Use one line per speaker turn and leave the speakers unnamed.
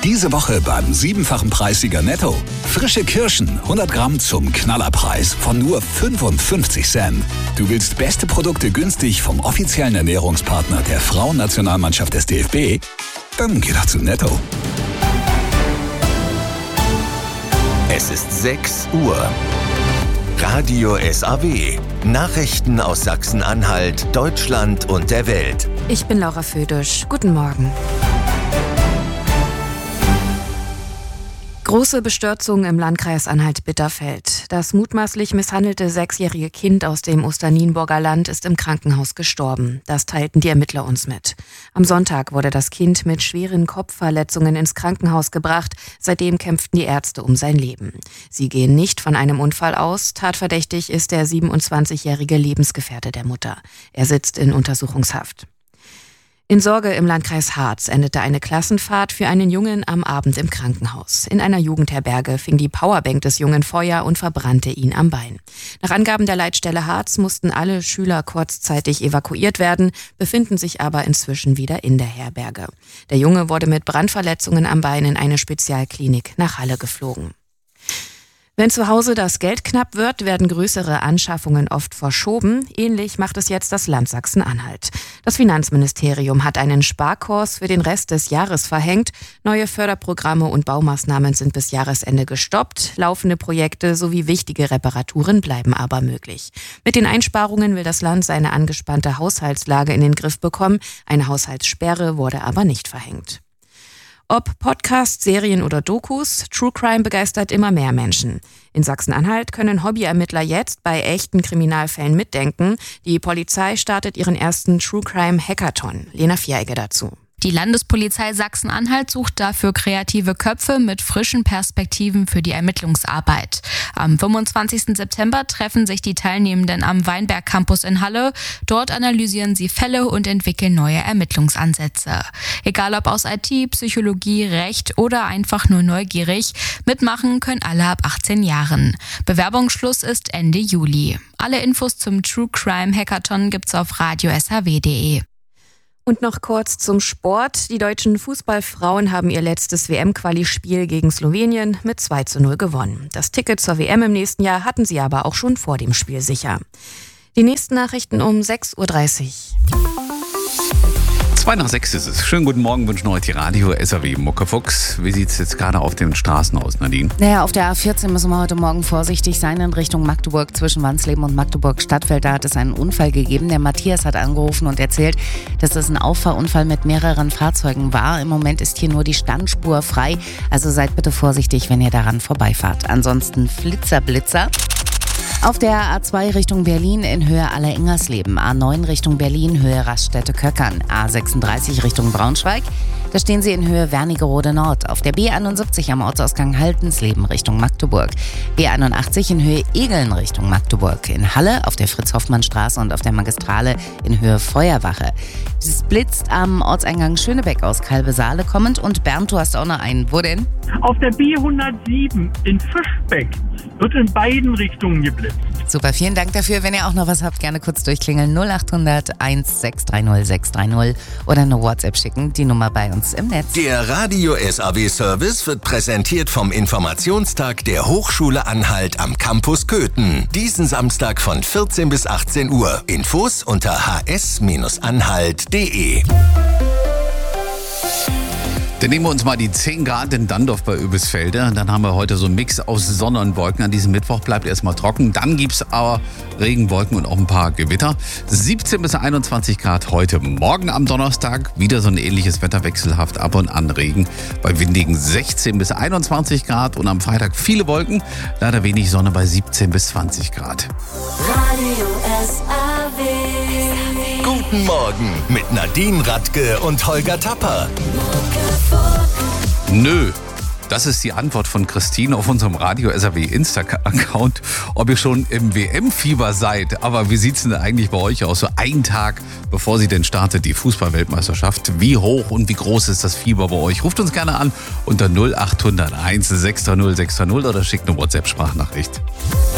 Diese Woche beim 7-fachen Preissieger Netto. Frische Kirschen, 100 Gramm zum Knallerpreis von nur 55 Cent. Du willst beste Produkte günstig vom offiziellen Ernährungspartner der Frauennationalmannschaft des DFB? Dann geh doch zu Netto.
Es ist 6 Uhr. Radio SAW. Nachrichten aus Sachsen-Anhalt, Deutschland und der Welt.
Ich bin Laura Födisch. Guten Morgen. Große Bestürzung im Landkreis Anhalt-Bitterfeld. Das mutmaßlich misshandelte 6-jährige Kind aus dem Osternienburger Land ist im Krankenhaus gestorben. Das teilten die Ermittler uns mit. Am Sonntag wurde das Kind mit schweren Kopfverletzungen ins Krankenhaus gebracht. Seitdem kämpften die Ärzte um sein Leben. Sie gehen nicht von einem Unfall aus. Tatverdächtig ist der 27-jährige Lebensgefährte der Mutter. Er sitzt in Untersuchungshaft. In Sorge im Landkreis Harz endete eine Klassenfahrt für einen Jungen am Abend im Krankenhaus. In einer Jugendherberge fing die Powerbank des Jungen Feuer und verbrannte ihn am Bein. Nach Angaben der Leitstelle Harz mussten alle Schüler kurzzeitig evakuiert werden, befinden sich aber inzwischen wieder in der Herberge. Der Junge wurde mit Brandverletzungen am Bein in eine Spezialklinik nach Halle geflogen. Wenn zu Hause das Geld knapp wird, werden größere Anschaffungen oft verschoben. Ähnlich macht es jetzt das Land Sachsen-Anhalt. Das Finanzministerium hat einen Sparkurs für den Rest des Jahres verhängt. Neue Förderprogramme und Baumaßnahmen sind bis Jahresende gestoppt. Laufende Projekte sowie wichtige Reparaturen bleiben aber möglich. Mit den Einsparungen will das Land seine angespannte Haushaltslage in den Griff bekommen. Eine Haushaltssperre wurde aber nicht verhängt. Ob Podcasts, Serien oder Dokus, True Crime begeistert immer mehr Menschen. In Sachsen-Anhalt können Hobbyermittler jetzt bei echten Kriminalfällen mitdenken. Die Polizei startet ihren ersten True Crime Hackathon. Lena Vieige dazu.
Die Landespolizei Sachsen-Anhalt sucht dafür kreative Köpfe mit frischen Perspektiven für die Ermittlungsarbeit. Am 25. September treffen sich die Teilnehmenden am Weinberg Campus in Halle. Dort analysieren sie Fälle und entwickeln neue Ermittlungsansätze. Egal ob aus IT, Psychologie, Recht oder einfach nur neugierig, mitmachen können alle ab 18 Jahren. Bewerbungsschluss ist Ende Juli. Alle Infos zum True Crime Hackathon gibt's auf radiosaw.de.
Und noch kurz zum Sport. Die deutschen Fußballfrauen haben ihr letztes WM-Quali-Spiel gegen Slowenien mit 2:0 gewonnen. Das Ticket zur WM im nächsten Jahr hatten sie aber auch schon vor dem Spiel sicher. Die nächsten Nachrichten um 6:30 Uhr.
5:02 ist es. Schönen guten Morgen, wünschen heute die Radio SAW Muckefuchs. Wie sieht es jetzt gerade auf den Straßen aus, Nadine?
Naja, auf der A14 müssen wir heute Morgen vorsichtig sein in Richtung Magdeburg zwischen Wansleben und Magdeburg-Stadtfeld. Da hat es einen Unfall gegeben. Der Matthias hat angerufen und erzählt, dass es ein Auffahrunfall mit mehreren Fahrzeugen war. Im Moment ist hier nur die Standspur frei. Also seid bitte vorsichtig, wenn ihr daran vorbeifahrt. Ansonsten Flitzer. Auf der A2 Richtung Berlin in Höhe Aller-Ingersleben, A9 Richtung Berlin, Höhe Raststätte-Köckern, A36 Richtung Braunschweig. Da stehen Sie in Höhe Wernigerode Nord. Auf der B71 am Ortsausgang Haltensleben Richtung Magdeburg. B81 in Höhe Egeln Richtung Magdeburg. In Halle auf der Fritz-Hoffmann-Straße und auf der Magistrale in Höhe Feuerwache. Es blitzt am Ortseingang Schönebeck aus Kalbe-Saale kommend. Und Bernd, du hast auch noch einen. Wo denn?
Auf der B107 in Fischbeck wird in beiden Richtungen geblitzt.
Super, vielen Dank dafür. Wenn ihr auch noch was habt, gerne kurz durchklingeln. 0800 1630 630 oder eine WhatsApp schicken. Die Nummer bei uns im Netz.
Der Radio SAW Service wird präsentiert vom Informationstag der Hochschule Anhalt am Campus Köthen. Diesen Samstag von 14 bis 18 Uhr. Infos unter hs-anhalt.de.
Dann nehmen wir uns mal die 10 Grad in Dandorf bei Oebisfelde. Dann haben wir heute so einen Mix aus Sonne und Wolken. An diesem Mittwoch bleibt erstmal trocken. Dann gibt es aber Regenwolken und auch ein paar Gewitter. 17 bis 21 Grad heute. Morgen am Donnerstag wieder so ein ähnliches Wetter, wechselhaft ab und an Regen. Bei windigen 16 bis 21 Grad und am Freitag viele Wolken. Leider wenig Sonne bei 17 bis 20 Grad.
Radio SAW.
Guten Morgen mit Nadine Radke und Holger Tapper.
Nö. Das ist die Antwort von Christine auf unserem Radio SAW Insta-Account, ob ihr schon im WM-Fieber seid. Aber wie sieht's denn eigentlich bei euch aus? So einen Tag, bevor sie denn startet, die Fußball-Weltmeisterschaft. Wie hoch und wie groß ist das Fieber bei euch? Ruft uns gerne an unter 0800 1 630 630 oder schickt eine WhatsApp-Sprachnachricht.